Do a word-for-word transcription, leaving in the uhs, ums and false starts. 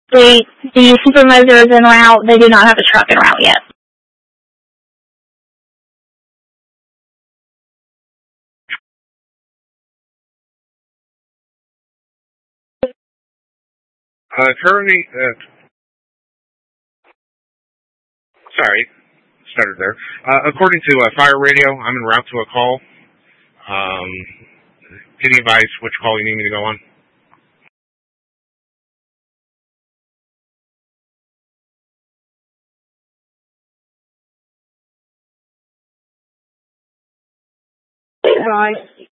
They, the supervisor is en route. They do not have a truck en route yet. Uh, currently, uh, sorry, started there. Uh, according to uh, Fire Radio, I'm en route to a call. Um, can you advise which call you need me to go on? Hi.